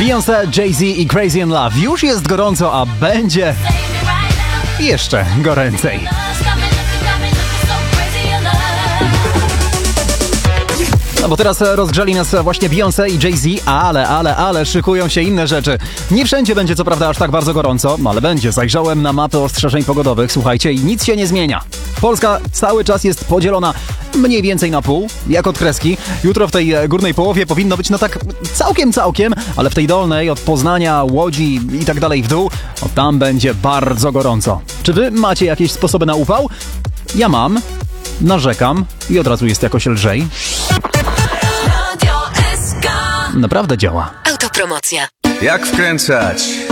Beyoncé, Jay-Z i Crazy in Love. Już jest gorąco, a będzie jeszcze goręcej. No bo teraz rozgrzeli nas właśnie Beyoncé i Jay-Z, ale szykują się inne rzeczy. Nie wszędzie będzie co prawda aż tak bardzo gorąco, ale będzie. Zajrzałem na mapę ostrzeżeń pogodowych, słuchajcie, i nic się nie zmienia. Polska cały czas jest podzielona mniej więcej na pół, jak od kreski. Jutro w tej górnej połowie powinno być no tak całkiem, ale w tej dolnej od Poznania, Łodzi i tak dalej w dół, tam będzie bardzo gorąco. Czy wy macie jakieś sposoby na upał? Ja mam, narzekam i od razu jest jakoś lżej. Naprawdę działa. Autopromocja. Jak wkręcać